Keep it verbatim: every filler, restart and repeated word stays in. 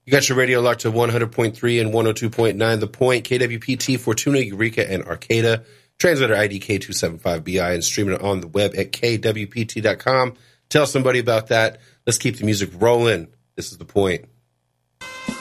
You got your radio locked to one hundred point three and one oh two point nine The Point, K W P T, Fortuna, Eureka, and Arcata. Translator I D K two seven five B I and streaming it on the web at K W P T dot com. Tell somebody about that. Let's keep the music rolling. This is The Point.